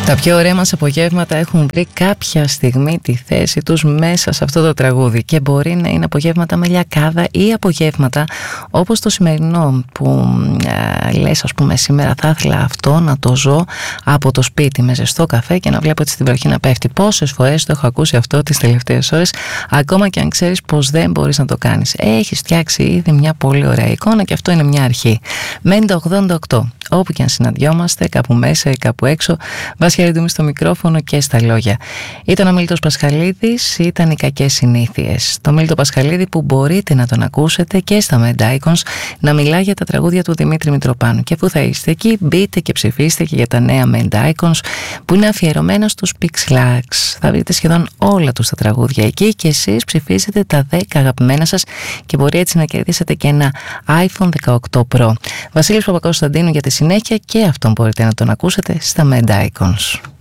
Τα πιο ωραία μας απογεύματα έχουν βρει κάποια στιγμή τη θέση τους μέσα σε αυτό το τραγούδι και μπορεί να είναι απογεύματα με λιακάδα ή απογεύματα όπως το σημερινό που λες, ας πούμε, σήμερα θα ήθελα αυτό να το ζω από το σπίτι με ζεστό καφέ και να βλέπω έτσι την βροχή να πέφτει. Πόσες φορές το έχω ακούσει αυτό τις τελευταίες ώρες, ακόμα και αν ξέρεις πως δεν μπορείς να το κάνεις. Έχεις φτιάξει ήδη μια πολύ ωραία εικόνα και αυτό είναι μια αρχή. Μένει το 88. Όπου και αν συναντιόμαστε, κάπου μέσα ή κάπου έξω, Βάσια Ρεντούμη στο μικρόφωνο και στα λόγια. Ήταν ο Μίλτος Πασχαλίδης, ήταν οι κακές συνήθειες. Το Μίλτο Πασχαλίδη που μπορείτε να τον ακούσετε και στα Mad Icons να μιλά για τα τραγούδια του Δημήτρη Μητροπάνου. Και αφού θα είστε εκεί, μπείτε και ψηφίστε και για τα νέα Mad Icons που είναι αφιερωμένα στους Pixlax. Θα βρείτε σχεδόν όλα τους τα τραγούδια εκεί και εσείς ψηφίσετε τα 10 αγαπημένα σας και μπορεί έτσι να κερδίσετε και ένα iPhone 18 Pro. Βασίλης Παπακοσταντίνου για τη συνέχεια και αυτόν μπορείτε να τον ακούσετε στα Mad Icons.